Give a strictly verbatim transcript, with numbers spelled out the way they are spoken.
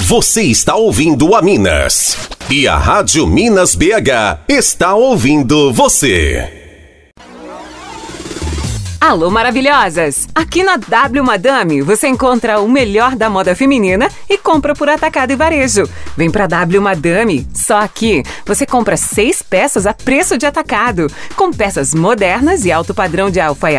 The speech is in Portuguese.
Você está ouvindo a Minas. E a Rádio Minas B H está ouvindo você. Alô, maravilhosas! Aqui na W Madame você encontra o melhor da moda feminina e compra por atacado e varejo. Vem pra W Madame, só aqui você compra seis peças a preço de atacado, com peças modernas e alto padrão de alfaiataria